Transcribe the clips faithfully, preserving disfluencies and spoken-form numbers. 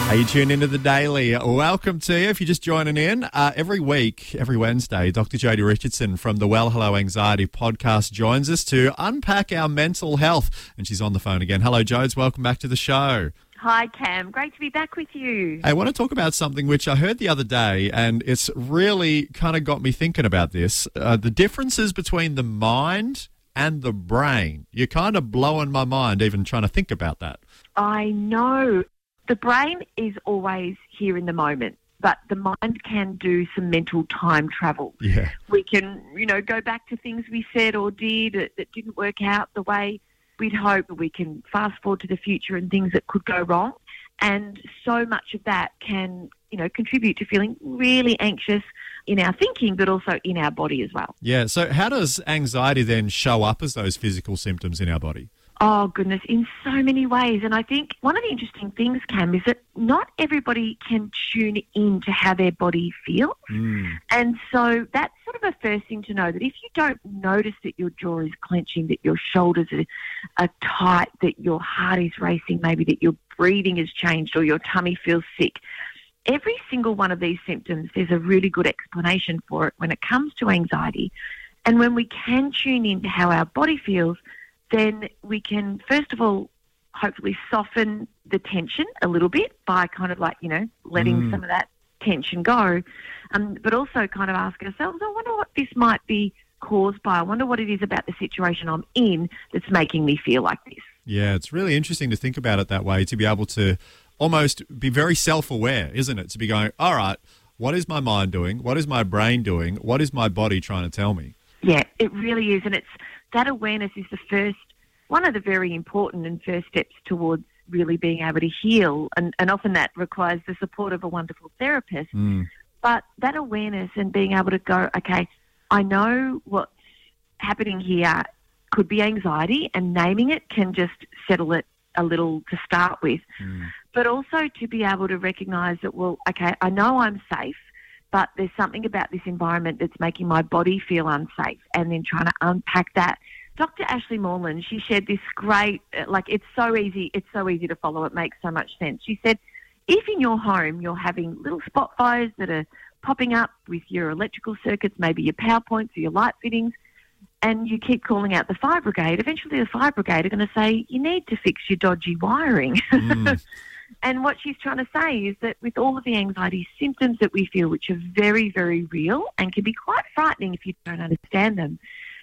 Are you tuned into the Daily? Welcome to you. If you're just joining in, uh, every week, every Wednesday, Doctor Jodie Richardson from the Well Hello Anxiety podcast joins us to unpack our mental health. And she's on the phone again. Hello, Jodes. Welcome back to the show. Hi, Cam. Great to be back with you. I want to talk about something which I heard the other day, and it's really kind of got me thinking about this. Uh, the differences between the mind and the brain. You're kind of blowing my mind even trying to think about that. I know. The brain is always here in the moment, but the mind can do some mental time travel. Yeah. We can, you know, go back to things we said or did that, that didn't work out the way we'd hoped. We can fast forward to the future and things that could go wrong. And so much of that can, you know, contribute to feeling really anxious in our thinking, but also in our body as well. Yeah. So how does anxiety then show up as those physical symptoms in our body? Oh, goodness, in so many ways. And I think one of the interesting things, Cam, is that not everybody can tune in to how their body feels. Mm. And so that's sort of a first thing to know, that if you don't notice that your jaw is clenching, that your shoulders are, are tight, that your heart is racing, maybe that your breathing has changed or your tummy feels sick, every single one of these symptoms, there's a really good explanation for it when it comes to anxiety. And when we can tune in to how our body feels, then we can, first of all, hopefully soften the tension a little bit by kind of like, you know, letting mm. some of that tension go. Um, but also kind of ask ourselves, I wonder what this might be caused by. I wonder what it is about the situation I'm in that's making me feel like this. Yeah, it's really interesting to think about it that way, to be able to almost be very self-aware, isn't it? To be going, all right, what is my mind doing? What is my brain doing? What is my body trying to tell me? Yeah, it really is. And it's that awareness is the first, one of the very important and first steps towards really being able to heal. And, and often that requires the support of a wonderful therapist. Mm. But that awareness and being able to go, okay, I know what's happening here could be anxiety, and naming it can just settle it a little to start with. Mm. But also to be able to recognise that, well, okay, I know I'm safe, but there's something about this environment that's making my body feel unsafe, and then trying to unpack that. Doctor Ashley Moreland, she shared this great, like it's so easy, it's so easy to follow, it makes so much sense. She said, if in your home you're having little spot fires that are popping up with your electrical circuits, maybe your power points or your light fittings, and you keep calling out the fire brigade, eventually the fire brigade are going to say, you need to fix your dodgy wiring. Mm. And what she's trying to say is that with all of the anxiety symptoms that we feel, which are very, very real and can be quite frightening if you don't understand them,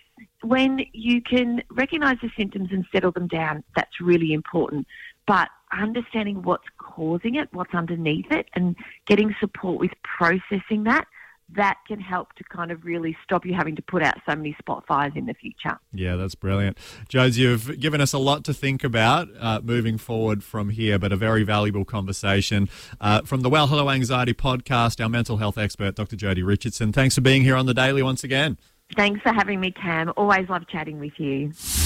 when you can recognise the symptoms and settle them down, that's really important. But understanding what's causing it, what's underneath it, and getting support with processing that, that can help to kind of really stop you having to put out so many spot fires in the future. Yeah, that's brilliant. Jodes, you've given us a lot to think about uh, moving forward from here, but a very valuable conversation. Uh, from the Well Hello Anxiety podcast, our mental health expert, Doctor Jodie Richardson. Thanks for being here on The Daily once again. Thanks for having me, Cam. Always love chatting with you.